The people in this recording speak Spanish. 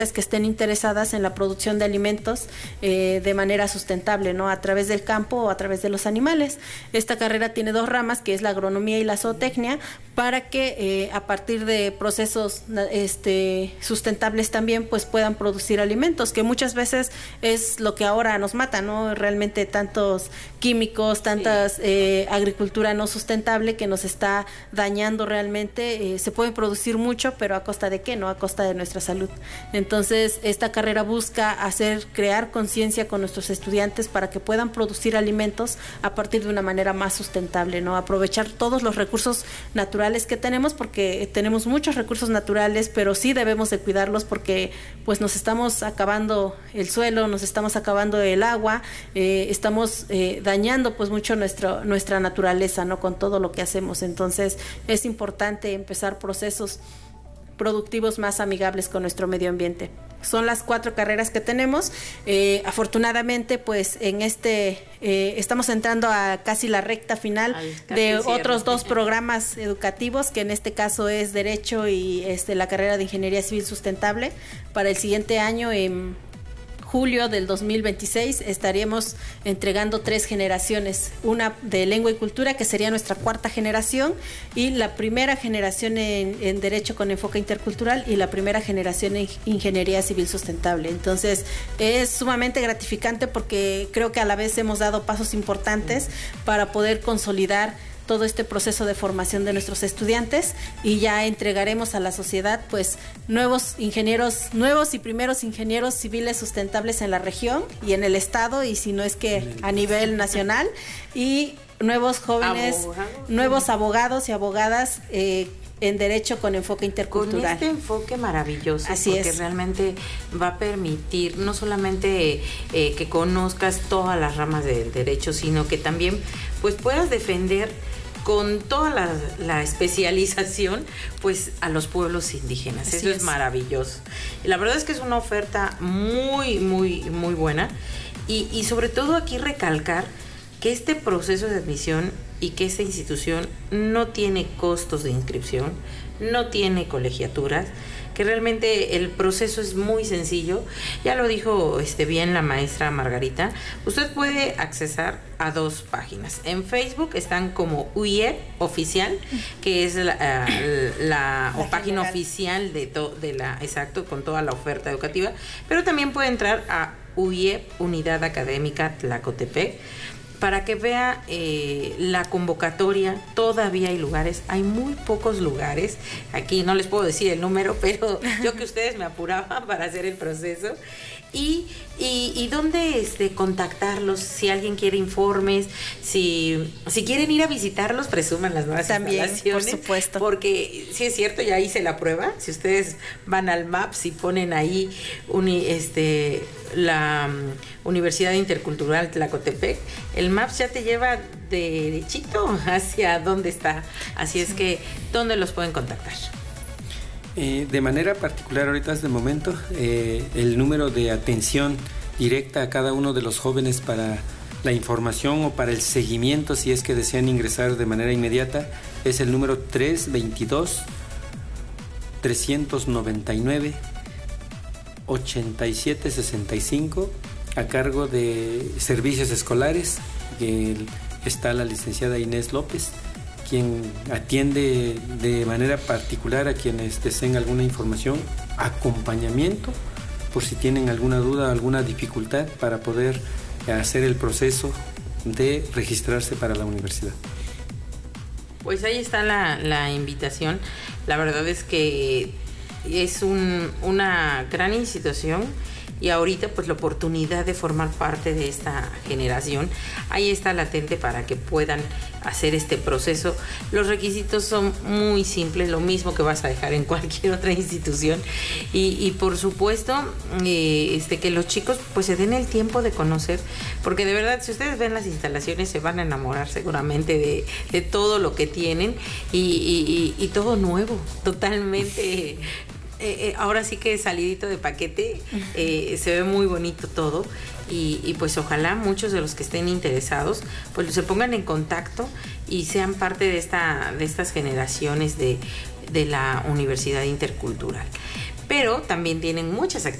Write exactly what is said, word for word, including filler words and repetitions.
que estén interesadas en la producción de alimentos eh, de manera sustentable, ¿no? A través del campo o a través de los animales. Esta carrera tiene dos ramas, que es la agronomía y la zootecnia, para que eh, a partir de procesos este, sustentables también pues puedan producir alimentos, que muchas veces es lo que ahora nos mata, ¿no? Realmente tantos químicos, tantas sí. eh, agricultura no sustentable que nos está dañando realmente. Eh, se puede producir mucho, pero ¿a costa de qué? No, a costa de nuestra salud. Entonces, esta carrera busca hacer, crear conciencia con nuestros estudiantes para que puedan producir alimentos a partir de una manera más sustentable, ¿no? Aprovechar todos los recursos naturales que tenemos, porque tenemos muchos recursos naturales, pero sí debemos de cuidarlos porque pues nos estamos acabando el suelo, nos estamos acabando el agua, eh, estamos eh, dañando pues mucho nuestro, nuestra naturaleza, ¿no? Con todo lo que hacemos. Entonces, es importante empezar procesos productivos más amigables con nuestro medio ambiente. Son las cuatro carreras que tenemos. Eh, afortunadamente, pues en este eh, estamos entrando a casi la recta final de otros dos programas educativos, que en este caso es Derecho y este, la carrera de Ingeniería Civil Sustentable. Para el siguiente año, en julio del dos mil veintiséis, estaremos entregando tres generaciones, una de lengua y cultura, que sería nuestra cuarta generación, y la primera generación en, en Derecho con enfoque intercultural, y la primera generación en Ingeniería Civil Sustentable. Entonces, es sumamente gratificante porque creo que a la vez hemos dado pasos importantes para poder consolidar todo este proceso de formación de nuestros estudiantes, y ya entregaremos a la sociedad pues nuevos ingenieros, nuevos y primeros ingenieros civiles sustentables en la región y en el estado, y si no es que a nivel nacional, y nuevos jóvenes, ¿abogados? nuevos abogados y abogadas eh, en Derecho con enfoque intercultural. Con este enfoque maravilloso, Así porque es. realmente va a permitir no solamente eh, que conozcas todas las ramas del derecho, sino que también pues puedas defender con toda la, la especialización pues a los pueblos indígenas. Así Eso es. es maravilloso. La verdad es que es una oferta muy, muy, muy buena, y, y sobre todo aquí recalcar que este proceso de admisión y que esta institución no tiene costos de inscripción, no tiene colegiaturas, que realmente el proceso es muy sencillo. Ya lo dijo este, bien la maestra Margarita. Usted puede accesar a dos páginas. En Facebook están como U I E P Oficial, que es la, la, la, la página oficial de, to, de la, exacto, con toda la oferta educativa, pero también puede entrar a U I E P Unidad Académica Tlacotepec, para que vea eh, la convocatoria. Todavía hay lugares, hay muy pocos lugares. Aquí no les puedo decir el número, pero yo que ustedes me apuraban para hacer el proceso. Y, y, y dónde este, contactarlos, si alguien quiere informes, si, si quieren ir a visitarlos, presuman las nuevas También, instalaciones. por supuesto. Porque sí es cierto, ya hice la prueba. Si ustedes van al Maps y ponen ahí uni, este, la um, Universidad Intercultural Tlacotepec, el Maps ya te lleva derechito hacia dónde está. Así es que, ¿dónde los pueden contactar? Eh, de manera particular, ahorita es de momento, eh, el número de atención directa a cada uno de los jóvenes para la información o para el seguimiento, si es que desean ingresar de manera inmediata, es el número tres veintidós, trescientos noventa y nueve, ochenta y siete sesenta y cinco, a cargo de Servicios Escolares, que está la licenciada Inés López, quien atiende de manera particular a quienes deseen alguna información, acompañamiento, por si tienen alguna duda, alguna dificultad para poder hacer el proceso de registrarse para la universidad. Pues ahí está la, la invitación. La verdad es que es un, una gran institución, y ahorita pues la oportunidad de formar parte de esta generación ahí está latente para que puedan hacer este proceso. Los requisitos son muy simples, lo mismo que vas a dejar en cualquier otra institución, y, y por supuesto eh, este, que los chicos pues se den el tiempo de conocer, porque de verdad si ustedes ven las instalaciones se van a enamorar seguramente de, de todo lo que tienen, y, y, y, y todo nuevo, totalmente. Eh, eh, ahora sí que salidito de paquete, eh, se ve muy bonito todo, y, y pues ojalá muchos de los que estén interesados pues se pongan en contacto y sean parte de esta de estas generaciones de, de la Universidad Intercultural. pero también tienen muchas actividades